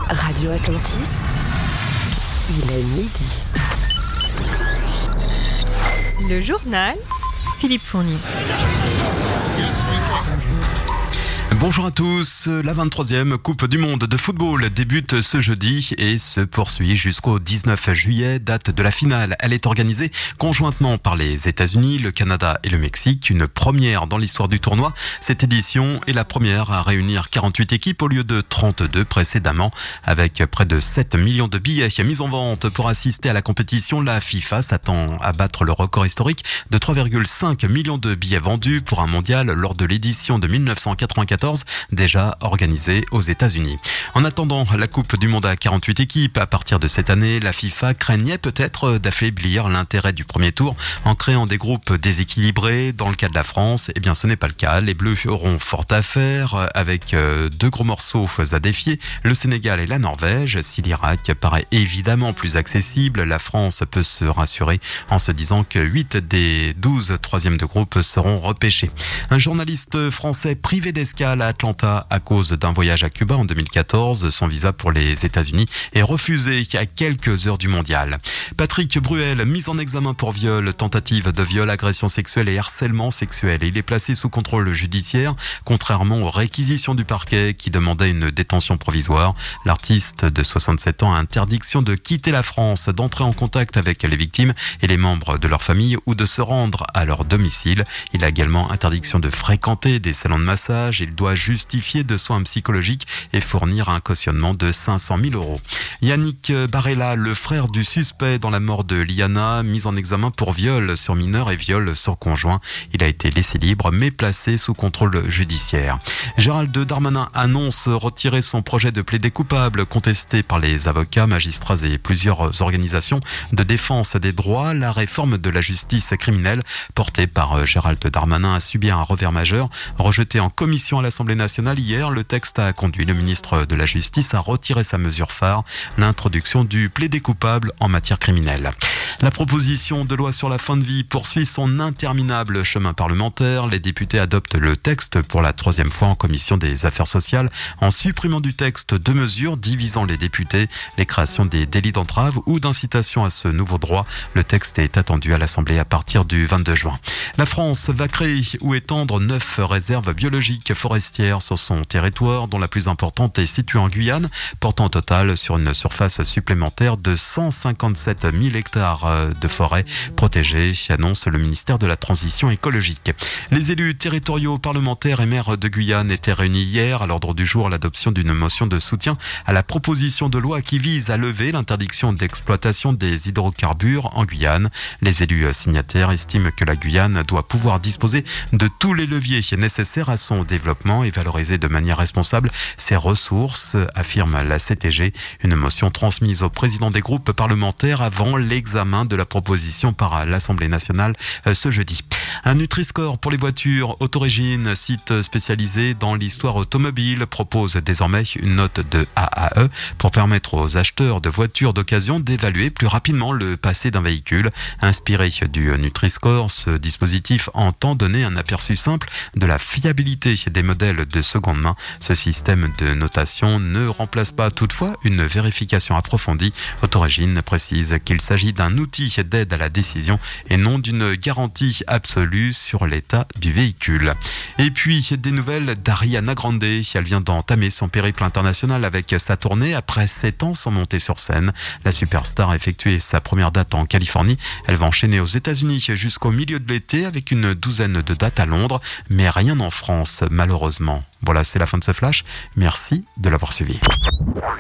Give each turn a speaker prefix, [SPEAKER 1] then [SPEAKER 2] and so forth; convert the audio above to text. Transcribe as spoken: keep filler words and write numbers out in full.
[SPEAKER 1] Radio Atlantis, il est midi.
[SPEAKER 2] Le journal, Philippe Fournier.
[SPEAKER 3] Bonjour à tous, la vingt-troisième Coupe du Monde de football débute ce jeudi et se poursuit jusqu'au dix-neuf juillet, date de la finale. Elle est organisée conjointement par les États-Unis, le Canada et le Mexique, une première dans l'histoire du tournoi. Cette édition est la première à réunir quarante-huit équipes au lieu de trente-deux précédemment. Avec près de sept millions de billets mis en vente pour assister à la compétition, la FIFA s'attend à battre le record historique de trois virgule cinq millions de billets vendus pour un mondial lors de l'édition de mille neuf cent quatre-vingt-quatorze. Déjà organisée aux États-Unis. En attendant la Coupe du Monde à quarante-huit équipes, à partir de cette année, la FIFA craignait peut-être d'affaiblir l'intérêt du premier tour en créant des groupes déséquilibrés. Dans le cas de la France, eh bien ce n'est pas le cas. Les Bleus auront fort à faire avec deux gros morceaux à défier, le Sénégal et la Norvège. Si l'Irak paraît évidemment plus accessible, la France peut se rassurer en se disant que huit des douze troisièmes de groupe seront repêchés. Un journaliste français privé d'escale à Atlanta à cause d'un voyage à Cuba en deux mille quatorze. Son visa pour les États-Unis est refusé à quelques heures du mondial. Patrick Bruel, mis en examen pour viol, tentative de viol, agression sexuelle et harcèlement sexuel. Il est placé sous contrôle judiciaire, contrairement aux réquisitions du parquet qui demandait une détention provisoire. L'artiste de soixante-sept ans a interdiction de quitter la France, d'entrer en contact avec les victimes et les membres de leur famille ou de se rendre à leur domicile. Il a également interdiction de fréquenter des salons de massage. Il doit justifier de soins psychologiques et fournir un cautionnement de cinq cent mille euros. Yannick Barella, le frère du suspect dans la mort de Liana, mis en examen pour viol sur mineur et viol sur conjoint. Il a été laissé libre mais placé sous contrôle judiciaire. Gérald Darmanin annonce retirer son projet de plaider coupable contesté par les avocats, magistrats et plusieurs organisations de défense des droits. La réforme de la justice criminelle portée par Gérald Darmanin a subi un revers majeur. Rejeté en commission à l'Assemblée nationale hier, le texte a conduit le ministre de la Justice à retirer sa mesure phare, l'introduction du plaidé coupable en matière criminelle. La proposition de loi sur la fin de vie poursuit son interminable chemin parlementaire. Les députés adoptent le texte pour la troisième fois en commission des affaires sociales en supprimant du texte deux mesures divisant les députés, les créations des délits d'entrave ou d'incitation à ce nouveau droit. Le texte est attendu à l'Assemblée à partir du vingt-deux juin. La France va créer ou étendre neuf réserves biologiques forestières sur son territoire, dont la plus importante est située en Guyane, portant au total sur une surface supplémentaire de cent cinquante-sept mille hectares de forêt protégée, annonce le ministère de la Transition écologique. Les élus territoriaux, parlementaires et maires de Guyane étaient réunis hier à l'ordre du jour l'adoption d'une motion de soutien à la proposition de loi qui vise à lever l'interdiction d'exploitation des hydrocarbures en Guyane. Les élus signataires estiment que la Guyane doit pouvoir disposer de tous les leviers nécessaires à son développement et valoriser de manière responsable ses ressources, affirme la C T G. Une motion transmise au président des groupes parlementaires avant l'examen de la proposition par l'Assemblée nationale ce jeudi. Un Nutri-Score pour les voitures. Autorégine, site spécialisé dans l'histoire automobile, propose désormais une note de A A E pour permettre aux acheteurs de voitures d'occasion d'évaluer plus rapidement le passé d'un véhicule. Inspiré du Nutri-Score, ce dispositif entend donner un aperçu simple de la fiabilité des modèles de seconde main. Ce système de notation ne remplace pas toutefois une vérification approfondie. Autorégine précise qu'il s'agit d'un outil d'aide à la décision et non d'une garantie absolue sur l'état du véhicule. Et puis, des nouvelles d'Ariana Grande. Elle vient d'entamer son périple international avec sa tournée après sept ans sans monter sur scène. La superstar a effectué sa première date en Californie. Elle va enchaîner aux États-Unis jusqu'au milieu de l'été avec une douzaine de dates à Londres, mais rien en France, malheureusement. Voilà, c'est la fin de ce flash. Merci de l'avoir suivi.